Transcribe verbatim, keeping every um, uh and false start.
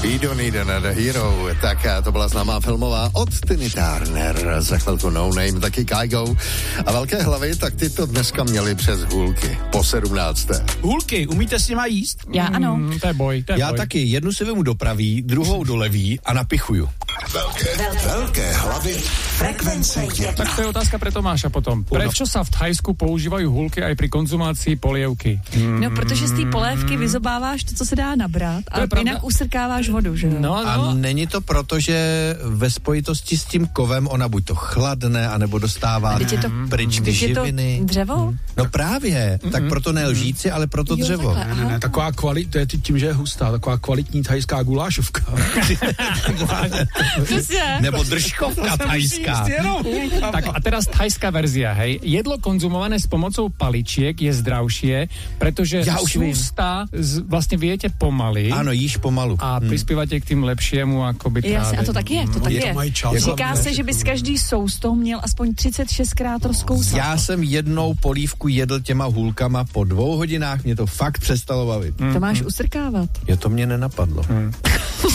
You don't need another hero. Tak to byla známá filmová od Tiny Turner. Za chvilku No Name, taky Kygo. A velké hlavy, tak ty to dneska měli přes hůlky. Po sedmnácté. Hůlky, umíte s nima jíst? Já ano. Mm, to je boj, to je Já boj. taky. Jednu si vemu do pravý, druhou do levý a napichuju. Velké, velké hlavy. Frekvence jedna. Tak to je otázka pre Tomáša potom. Prečo sa v Thajsku používajú húlky aj pri konzumácii polievky? No, protože z té polévky vyzobáváš to, co se dá nabrat a jinak usrkáváš vodu, že jo? No, A no. není to proto, že ve spojitosti s tím kovem ona buď to chladne, anebo dostává Teď je to, pryč ty teď je to živiny. dřevo? No právě, tak proto ne lžíci, ale proto Jo, dřevo. takhle, Ne, ne, taková kvalit, to je tím, že je hustá, taková kvalitní thajská gulášovka. Přesně. Nebo držkovka thajská. Tak a teraz thajská verzia, hej. Jedlo konzumované s pomocou paličiek je zdravšie, pretože Ja už vím. sústa z, vlastne viete pomaly. Ano, jíš pomalu. A prispievate k tým lepšiemu akoby Jasně, a to taky je, to taky Je je. to mají čas. Říká se, že bys každý soustou měl aspoň třicet šest krát rozkousat. Já jsem jednou polívku jedl těma hůlkama, po dvou hodinách mě to fakt přestalo bavit. To máš usrkávat. Je to mě nenapadlo.